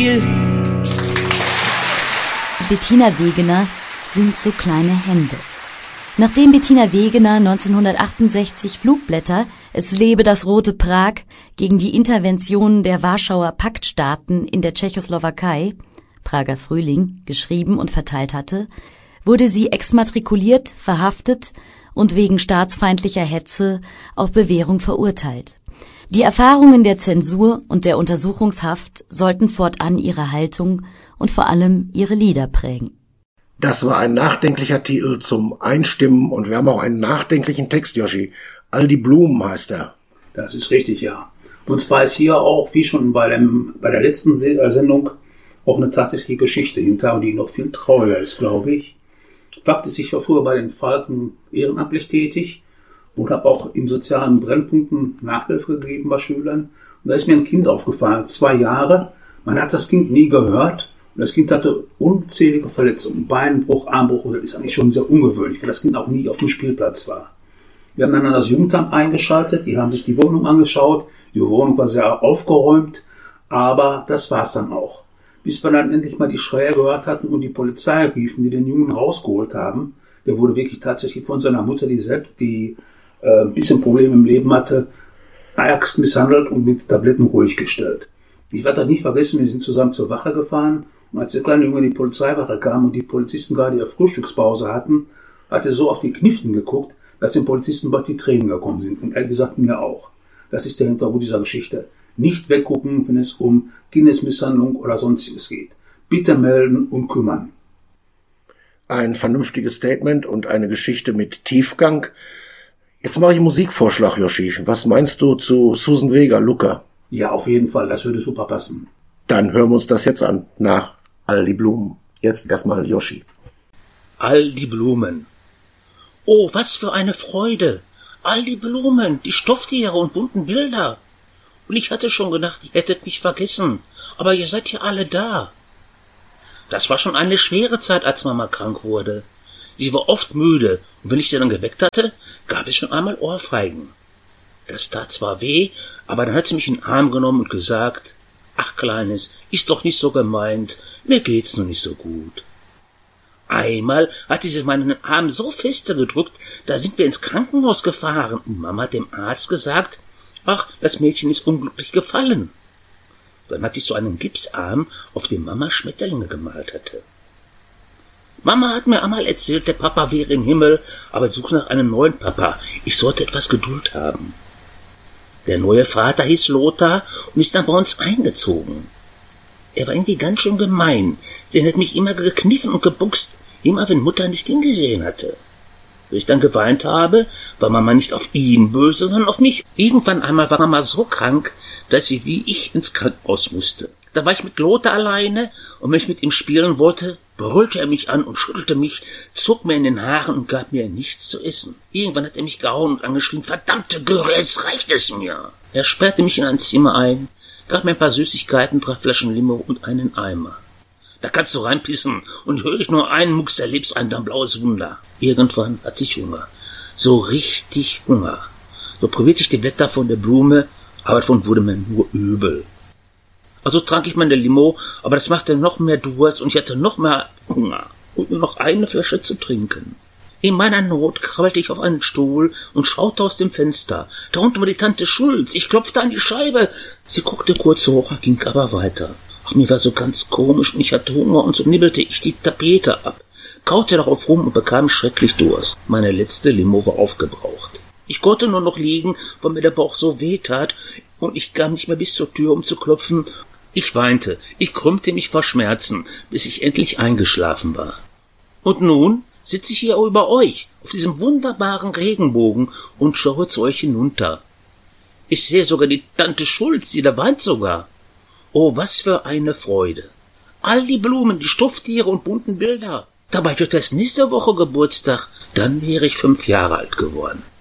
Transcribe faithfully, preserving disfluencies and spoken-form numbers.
Spiel. Bettina Wegener singt so kleine Hände. Nachdem Bettina Wegener neunzehnhundertachtundsechzig Flugblätter Es lebe das Rote Prag gegen die Intervention der Warschauer Paktstaaten in der Tschechoslowakei, Prager Frühling, geschrieben und verteilt hatte, wurde sie exmatrikuliert, verhaftet und wegen staatsfeindlicher Hetze auf Bewährung verurteilt. Die Erfahrungen der Zensur und der Untersuchungshaft sollten fortan ihre Haltung und vor allem ihre Lieder prägen. Das war ein nachdenklicher Titel zum Einstimmen und wir haben auch einen nachdenklichen Text, Joschi. All die Blumen heißt er. Das ist richtig, ja. Und zwar ist hier auch, wie schon bei, dem, bei der letzten Sendung, auch eine tatsächliche Geschichte hinter, die noch viel trauriger ist, glaube ich. Fakt ist, ich war früher bei den Falken ehrenamtlich tätig und habe auch in sozialen Brennpunkten Nachhilfe gegeben bei Schülern. Und da ist mir ein Kind aufgefallen, zwei Jahre. Man hat das Kind nie gehört. Und das Kind hatte unzählige Verletzungen, Beinbruch, Armbruch. Und das ist eigentlich schon sehr ungewöhnlich, weil das Kind auch nie auf dem Spielplatz war. Wir haben dann das Jugendamt eingeschaltet. Die haben sich die Wohnung angeschaut. Die Wohnung war sehr aufgeräumt. Aber das war's dann auch. Bis wir dann endlich mal die Schreie gehört hatten und die Polizei riefen, die den Jungen rausgeholt haben. Der wurde wirklich tatsächlich von seiner Mutter, die selbst die äh, ein bisschen Probleme im Leben hatte, ärgst misshandelt und mit Tabletten ruhig gestellt. Ich werde das nicht vergessen, wir sind zusammen zur Wache gefahren und als der kleine Junge in die Polizeiwache kam und die Polizisten gerade ihre Frühstückspause hatten, hat er so auf die Kniften geguckt, dass den Polizisten bald die Tränen gekommen sind und ehrlich gesagt mir auch. Das ist der Hintergrund dieser Geschichte. Nicht weggucken, wenn es um Kindesmisshandlung oder sonstiges geht. Bitte melden und kümmern. Ein vernünftiges Statement und eine Geschichte mit Tiefgang. Jetzt mache ich einen Musikvorschlag, Joschi. Was meinst du zu Susan Vega, Luca? Ja, auf jeden Fall. Das würde super passen. Dann hören wir uns das jetzt an. Nach All die Blumen. Jetzt erstmal Joschi. All die Blumen. Oh, was für eine Freude. All die Blumen, die Stofftiere und bunten Bilder. Und ich hatte schon gedacht, ihr hättet mich vergessen. Aber ihr seid ja alle da. Das war schon eine schwere Zeit, als Mama krank wurde. Sie war oft müde, und wenn ich sie dann geweckt hatte, gab es schon einmal Ohrfeigen. Das tat zwar weh, aber dann hat sie mich in den Arm genommen und gesagt, ach Kleines, ist doch nicht so gemeint, mir geht's nur nicht so gut. Einmal hatte sie meinen Arm so feste gedrückt, da sind wir ins Krankenhaus gefahren und Mama hat dem Arzt gesagt, ach, das Mädchen ist unglücklich gefallen. Dann hatte ich so einen Gipsarm, auf dem Mama Schmetterlinge gemalt hatte. Mama hat mir einmal erzählt, der Papa wäre im Himmel, aber suche nach einem neuen Papa. Ich sollte etwas Geduld haben. Der neue Vater hieß Lothar und ist dann bei uns eingezogen. Er war irgendwie ganz schön gemein, denn er hat mich immer gekniffen und gebuchst, immer wenn Mutter nicht hingesehen hatte. Wenn ich dann geweint habe, war Mama nicht auf ihn böse, sondern auf mich. Irgendwann einmal war Mama so krank, dass sie wie ich ins Krankenhaus musste. Da war ich mit Lothar alleine und wenn ich mit ihm spielen wollte, brüllte er mich an und schüttelte mich, zog mir in den Haaren und gab mir nichts zu essen. Irgendwann hat er mich gehauen und angeschrien, verdammte Göre, es reicht es mir. Er sperrte mich in ein Zimmer ein, gab mir ein paar Süßigkeiten, drei Flaschen Limo und einen Eimer. Da kannst du reinpissen und höre ich nur einen Mucks, erlebst ein dann blaues Wunder. Irgendwann hatte ich Hunger. So richtig Hunger. So probierte ich die Blätter von der Blume, aber davon wurde mir nur übel. Also trank ich meine Limo, aber das machte noch mehr Durst und ich hatte noch mehr Hunger und nur noch eine Flasche zu trinken. In meiner Not krabbelte ich auf einen Stuhl und schaute aus dem Fenster. Da unten war die Tante Schulz. Ich klopfte an die Scheibe. Sie guckte kurz hoch, ging aber weiter. Ach, mir war so ganz komisch und ich hatte Hunger und so nibbelte ich die Tapete ab, kaute darauf rum und bekam schrecklich Durst. Meine letzte Limo war aufgebraucht. Ich konnte nur noch liegen, weil mir der Bauch so weh tat und ich kam nicht mehr bis zur Tür, um zu klopfen. Ich weinte, ich krümmte mich vor Schmerzen, bis ich endlich eingeschlafen war. Und nun sitze ich hier über euch, auf diesem wunderbaren Regenbogen und schaue zu euch hinunter. Ich sehe sogar die Tante Schulz, die da weint sogar. Oh, was für eine Freude. All die Blumen, die Stofftiere und bunten Bilder. Dabei wird es nächste Woche Geburtstag, dann wäre ich fünf Jahre alt geworden.